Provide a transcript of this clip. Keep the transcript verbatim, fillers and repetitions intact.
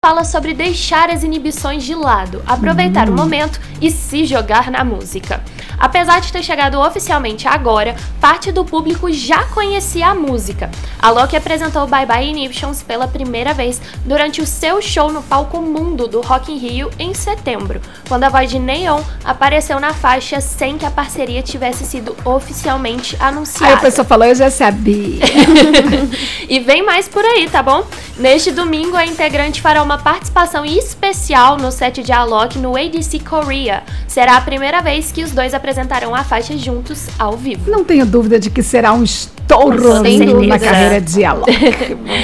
fala sobre deixar as inibições de lado, aproveitar hum. o momento e se jogar na música. Apesar de ter chegado oficialmente agora, parte do público já conhecia a música. Alok apresentou Bye Bye Inhibitions pela primeira vez durante o seu show no Palco Mundo do Rock in Rio em setembro, quando a voz de Neon apareceu na faixa sem que a parceria tivesse sido oficialmente anunciada. Aí a pessoa falou, eu já sabia. E vem mais por aí, tá bom? Neste domingo, a integrante fará uma participação especial no set de Alok no A D C Korea. Será a primeira vez que os dois apresentarão a faixa juntos ao vivo. Não tenho dúvida de que será um estouro na carreira de Alok.